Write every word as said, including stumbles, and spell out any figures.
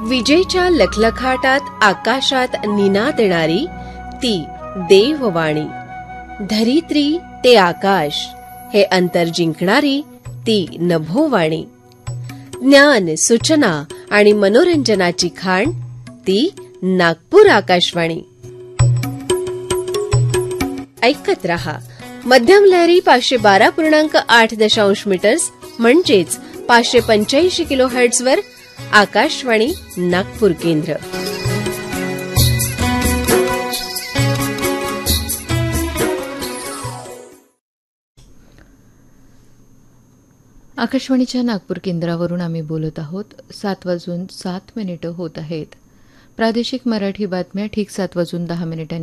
विजेच्या लखलखाटात आकाशात निना देणारी ती देववाणी. धरित्री ते आकाश हे अंतर जिंकणारी ती नभोवाणी. ज्ञान, सूचना आणि मनोरंजनाची खाण ती नागपूर आकाशवाणी. ऐकत रहा. मध्यम लहरी पाचशे बारा पूर्णांक आठ दशांश मीटर्स म्हणजेच पाचशे पंच्याऐंशी किलो हर्ट्झवर आकाशवाणी नागपूर केंद्र. आकाशवाणीच्या नागपूर केंद्रावरून आम्ही बोलत आहोत. सात वाजून सात मिनिटं होत आहेत. प्रादेशिक मराठी बातम्या ठीक सात वाजून दहा मिनिटांनी